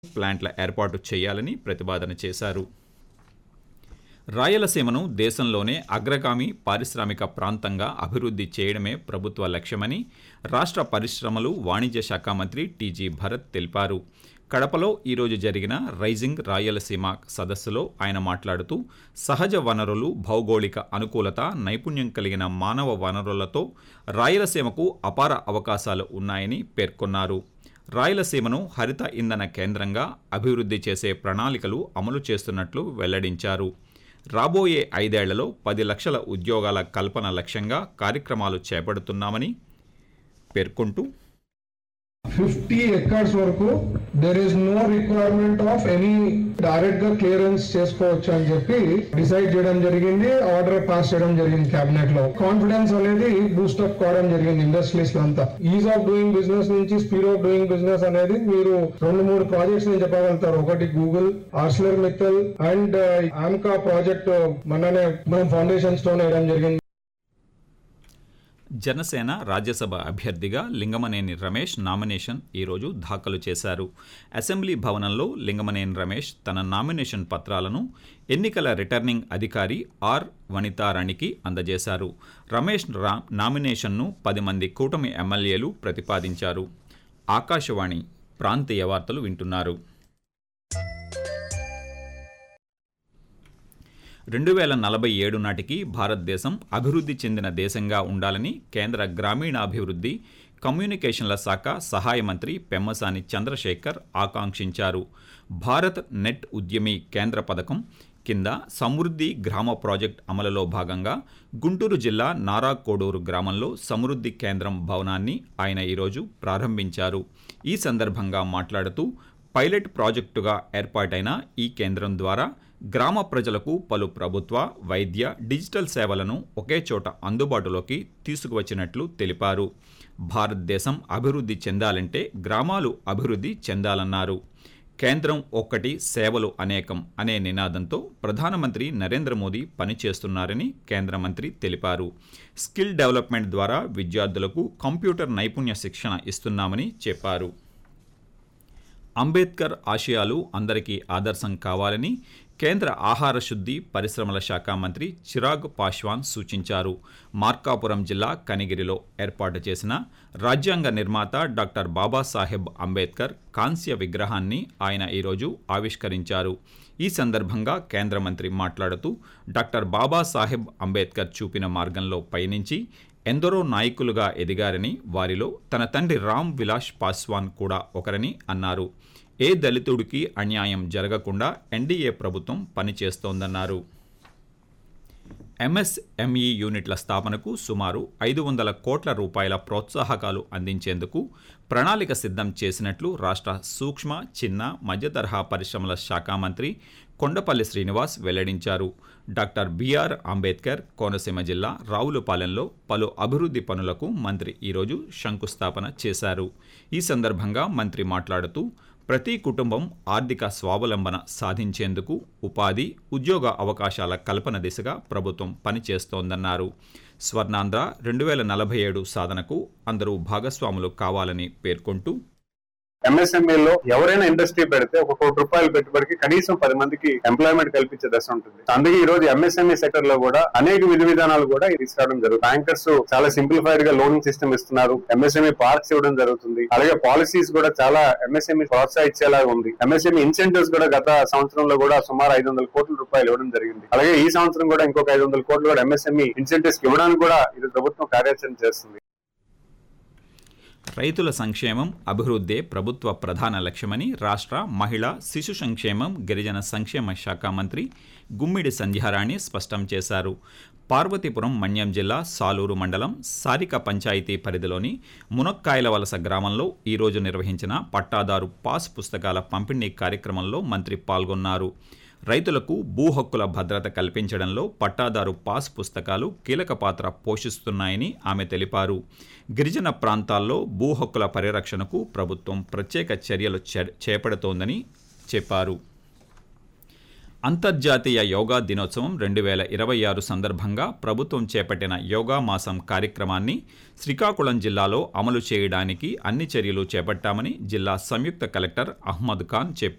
ప్లాంట్ల ఏర్పాటు చేయాలని ప్రతిపాదన చేశారు. రాయలసీమను దేశంలోనే అగ్రగామి పారిశ్రామిక ప్రాంతంగా అభివృద్ధి చేయడమే ప్రభుత్వ లక్ష్యమని రాష్ట్ర పరిశ్రమలు, వాణిజ్య శాఖ మంత్రి టీజీ భరత్ తెలిపారు. కడపలో ఈరోజు జరిగిన రైజింగ్ రాయలసీమ సదస్సులో ఆయన మాట్లాడుతూ సహజ వనరులు, భౌగోళిక అనుకూలత, నైపుణ్యం కలిగిన మానవ వనరులతో రాయలసీమకు అపార అవకాశాలు ఉన్నాయని పేర్కొన్నారు. రాయలసీమను హరిత ఇంధన కేంద్రంగా అభివృద్ధి చేసే ప్రణాళికలు అమలు చేస్తున్నట్లు వెల్లడించారు. రాబోయే 5 ఏళ్లలో 10 లక్షల ఉద్యోగాల కల్పన లక్ష్యంగా కార్యక్రమాలు చేపడుతున్నామని పేర్కొంటూ 50 acres వరకు there is no requirement of any direct గా క్లియరెన్స్ చేసుకోవచ్చు అని చెప్పి డిసైడ్ చేయడం జరిగింది. ఆర్డర్ పాస్ చేయడం జరిగింది కేబినెట్ లో. కాన్ఫిడెన్స్ అనేది బూస్ట్ అప్ కావడం జరిగింది ఇండస్ట్రీస్ లో అంతా. ఈజ్ ఆఫ్ డూయింగ్ బిజినెస్ నుంచి స్పీడ్ ఆఫ్ డూయింగ్ బిజినెస్ అనేది మీరు 2-3 ప్రాజెక్ట్స్ ని చెప్పగలుగుతారు. ఒకటి Google, Arcelor Mittal and AMCA project మననే మనం ఫౌండేషన్ స్టోన్ వేయడం జరిగింది. జనసేన రాజ్యసభ అభ్యర్థిగా లింగమనేని రమేష్ నామినేషన్ ఈరోజు దాఖలు చేశారు. అసెంబ్లీ భవనంలో లింగమనేని రమేష్ తన నామినేషన్ పత్రాలను ఎన్నికల రిటర్నింగ్ అధికారి ఆర్ వనితారాణికి అందజేశారు. రమేష్ నామినేషన్ను 10 మంది కూటమి ఎమ్మెల్యేలు ప్రతిపాదించారు. ఆకాశవాణి ప్రాంతీయ వార్తలు వింటున్నారు. 2047 నాటికి భారతదేశం అభివృద్ధి చెందిన దేశంగా ఉండాలని కేంద్ర గ్రామీణాభివృద్ధి, కమ్యూనికేషన్ల శాఖ సహాయ మంత్రి పెమ్మసాని చంద్రశేఖర్ ఆకాంక్షించారు. భారత్ నెట్ ఉద్యమి కేంద్ర పథకం కింద సమృద్ధి గ్రామ ప్రాజెక్ట్ అమలులో భాగంగా గుంటూరు జిల్లా నారాకోడూరు గ్రామంలో సమృద్ధి కేంద్రం భవనాన్ని ఆయన ఈరోజు ప్రారంభించారు. ఈ సందర్భంగా మాట్లాడుతూ పైలట్ ప్రాజెక్టుగా ఏర్పాటైన ఈ కేంద్రం ద్వారా గ్రామ ప్రజలకు పలు ప్రభుత్వ, వైద్య, డిజిటల్ సేవలను ఒకే చోట అందుబాటులోకి తీసుకువచ్చినట్లు తెలిపారు. భారతదేశం అభివృద్ధి చెందాలంటే గ్రామాలు అభివృద్ధి చెందాలన్నారు. కేంద్రం ఒక్కటి, సేవలు అనేకం అనే నినాదంతో ప్రధానమంత్రి నరేంద్ర మోదీ పనిచేస్తున్నారని కేంద్ర మంత్రి తెలిపారు. స్కిల్ డెవలప్మెంట్ ద్వారా విద్యార్థులకు కంప్యూటర్ నైపుణ్య శిక్షణ ఇస్తున్నామని చెప్పారు. అంబేద్కర్ ఆశయాలు అందరికీ ఆదర్శం కావాలని కేంద్ర ఆహార శుద్ధి, పరిశ్రమల శాఖ మంత్రి చిరాగ్ పాశ్వాన్ సూచించారు. మార్కాపురం జిల్లా కనిగిరిలో ఏర్పాటు చేసిన రాజ్యాంగ నిర్మాత డాక్టర్ బాబాసాహెబ్ అంబేద్కర్ కాంస్య విగ్రహాన్ని ఆయన ఈరోజు ఆవిష్కరించారు. ఈ సందర్భంగా కేంద్ర మంత్రి మాట్లాడుతూ డాక్టర్ బాబాసాహెబ్ అంబేద్కర్ చూపిన మార్గంలో పయనించి ఎందరో నాయకులుగా ఎదిగారని, వారిలో తన తండ్రి రామ్ విలాస్ పాస్వాన్ కూడా ఒకరని అన్నారు. ఏ దళితుడికి అన్యాయం జరగకుండా ఎన్డీఏ ప్రభుత్వం పనిచేస్తోందన్నారు. ఎంఎస్ఎంఈ యూనిట్ల స్థాపనకు సుమారు 500 కోట్ల రూపాయల ప్రోత్సాహకాలు అందించేందుకు ప్రణాళిక సిద్ధం చేసినట్లు రాష్ట్ర సూక్ష్మ, చిన్న, మధ్యతరహా పరిశ్రమల శాఖ మంత్రి కొండపల్లి శ్రీనివాస్ వెల్లడించారు. డాక్టర్ బిఆర్ అంబేద్కర్ కోనసీమ జిల్లా రావులపాలెంలో పలు అభివృద్ధి పనులకు మంత్రి ఈరోజు శంకుస్థాపన చేశారు. ఈ సందర్భంగా మంత్రి మాట్లాడుతూ ప్రతి కుటుంబం ఆర్థిక స్వావలంబన సాధించేందుకు ఉపాధి, ఉద్యోగ అవకాశాల కల్పన దిశగా ప్రభుత్వం పనిచేస్తోందన్నారు. స్వర్ణాంధ్ర 2047 సాధనకు అందరూ భాగస్వాములు కావాలని పేర్కొంటూ ఎంఎస్ఎంఈలో ఎవరైనా ఇండస్ట్రీ పెడితే 1 కోటి రూపాయలు పెట్టుబడికి కనీసం 10 మందికి ఎంప్లాయ్మెంట్ కల్పించే దశ ఉంటుంది. అందుకే ఈ రోజు ఎంఎస్ఎంఈ సెక్టర్ లో కూడా అనేక విధి విధానాలు కూడా తీసుకురావడం జరుగుతుంది. బ్యాంకర్స్ చాలా సింప్లిఫైడ్ గా లోనింగ్ సిస్టమ్ ఇస్తున్నారు. ఎంఎస్ఎంఈ పార్క్స్ ఇవ్వడం జరుగుతుంది. అలాగే పాలసీస్ కూడా చాలా ఎంఎస్ఎంఈ ప్రోత్సహించేలాగా ఉంది. ఎంఎస్ఎంఈ ఇన్సెంటివ్స్ కూడా గత సంవత్సరంలో కూడా సుమారు 500 కోట్ల రూపాయలు ఇవ్వడం జరిగింది. అలాగే ఈ సంవత్సరం కూడా ఇంకొక 500 కోట్లు కూడా ఎంఎస్ఎంఈ ఇన్సెంటివ్స్ ఇవ్వడానికి కూడా ఇది ప్రభుత్వం కార్యాచరణ చేస్తుంది. రైతుల సంక్షేమం, అభివృద్ధే ప్రభుత్వ ప్రధాన లక్ష్యమని రాష్ట్ర మహిళా, శిశు సంక్షేమం, గిరిజన సంక్షేమ శాఖ మంత్రి గుమ్మిడి సంధ్యారాణి స్పష్టం చేశారు. పార్వతీపురం మన్యం జిల్లా సాలూరు మండలం సారిక పంచాయతీ పరిధిలోని మునక్కాయలవలస గ్రామంలో ఈరోజు నిర్వహించిన పట్టాదారు పాస్ పుస్తకాల పంపిణీ కార్యక్రమంలో మంత్రి పాల్గొన్నారు. రైతులకు భూ హక్కుల భద్రత కల్పించడంలో పట్టాదారు పాస్ పుస్తకాలు కీలక పాత్ర పోషిస్తున్నాయని ఆమె తెలిపారు. గిరిజన ప్రాంతాల్లో భూ హక్కుల పరిరక్షణకు ప్రభుత్వం ప్రత్యేక చర్యలు చేపడుతోందని చెప్పారు. అంతర్జాతీయ యోగా దినోత్సవం 2026 సందర్భంగా ప్రభుత్వం చేపట్టిన యోగా మాసం కార్యక్రమాన్ని శ్రీకాకుళం జిల్లాలో అమలు చేయడానికి అన్ని చర్యలు చేపట్టామని జిల్లా సంయుక్త కలెక్టర్ అహ్మద్ ఖాన్ చెప్పారు.